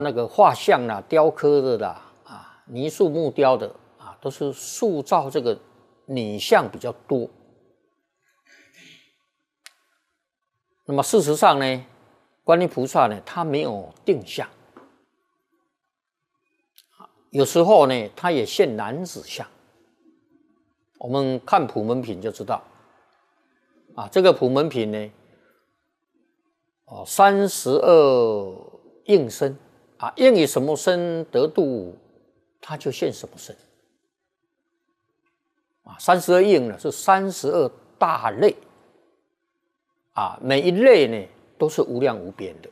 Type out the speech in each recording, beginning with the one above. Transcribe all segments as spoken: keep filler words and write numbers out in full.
那个画像啦、雕刻的啦、啊泥塑木雕的啊，都是塑造这个女相比较多。那么事实上呢，观音菩萨呢，他没有定相，有时候呢，他也现男子相。我们看普门品就知道，啊，这个普门品呢，哦，三十二应身。啊，应以什么身得度，他就现什么身。啊，三十二应呢是三十二大类，啊，每一类呢都是无量无边的。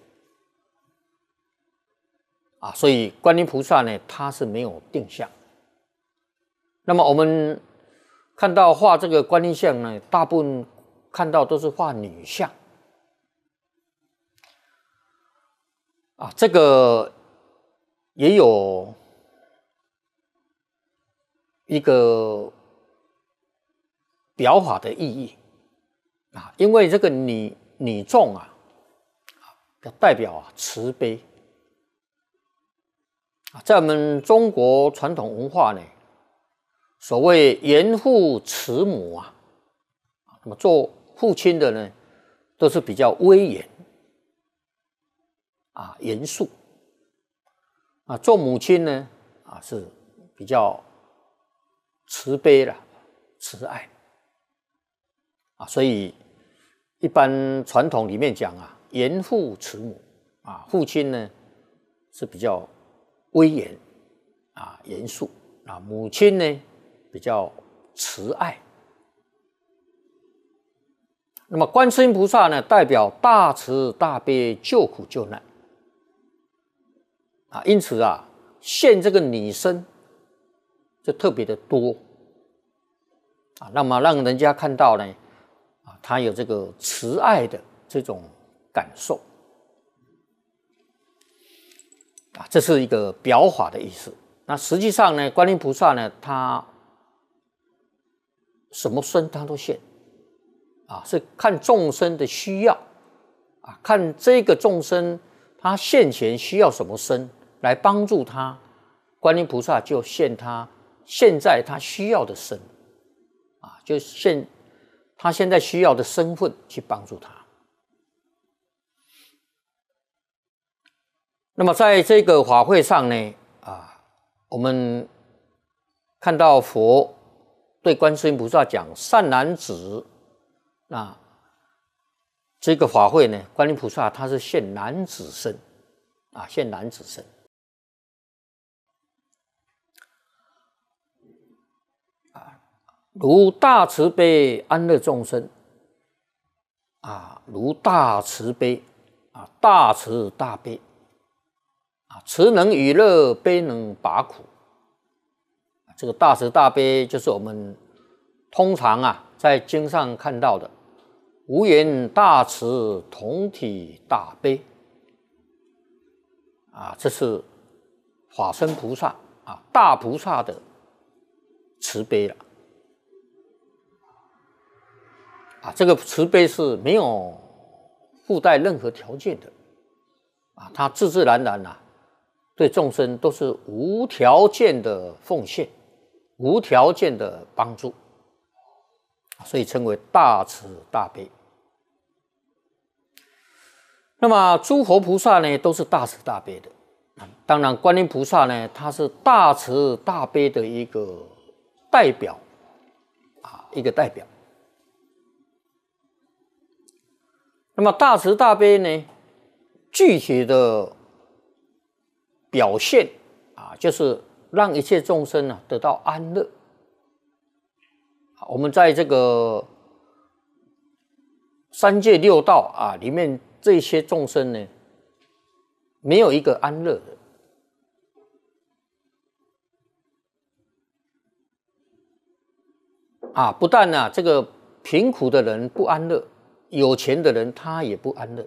啊，所以观音菩萨呢，他是没有定相。那么我们看到画这个观音像呢，大部分看到都是画女相。啊，这个也有一个表法的意义啊，因为这个女女众啊，代表啊慈悲啊，在我们中国传统文化呢，所谓严父慈母啊，那么做父亲的呢，都是比较威严啊，严肃。啊，做母亲呢，啊是比较慈悲啦、慈爱啊，所以一般传统里面讲啊，严父慈母啊，父亲呢是比较威严啊、严肃啊，母亲呢比较慈爱。那么观世音菩萨呢，代表大慈大悲，救苦救难。啊，因此啊，现这个女身就特别的多啊，那么让人家看到呢，啊，他有这个慈爱的这种感受啊，这是一个表法的意思。那实际上呢，观音菩萨呢，他什么身他都现啊，是看众生的需要啊，看这个众生他现前需要什么身。来帮助他，观音菩萨就现他现在他需要的身，啊，就现他现在需要的身份去帮助他。那么在这个法会上呢，啊，我们看到佛对观世音菩萨讲善男子，那这个法会呢，观音菩萨他是现男子身，啊，现男子身。如大慈悲安乐众生啊，如大慈悲啊，大慈大悲啊，慈能与乐，悲能拔苦。这个大慈大悲就是我们通常啊在经上看到的无缘大慈，同体大悲啊，这是法身菩萨啊，大菩萨的慈悲了。啊，这个慈悲是没有附带任何条件的，啊，他自自然然啊，对众生都是无条件的奉献，无条件的帮助，所以称为大慈大悲。那么诸佛菩萨呢，都是大慈大悲的，当然观音菩萨呢，他是大慈大悲的一个代表，啊，一个代表。那么大慈大悲呢，具体的表现啊，就是让一切众生啊得到安乐。我们在这个三界六道啊里面，这些众生呢，没有一个安乐的。啊，不但啊这个贫苦的人不安乐，有钱的人他也不安乐。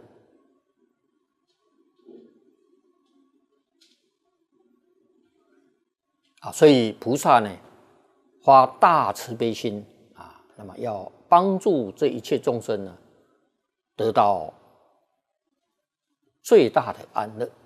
啊，所以菩萨呢，发大慈悲心啊，那么要帮助这一切众生呢，得到最大的安乐。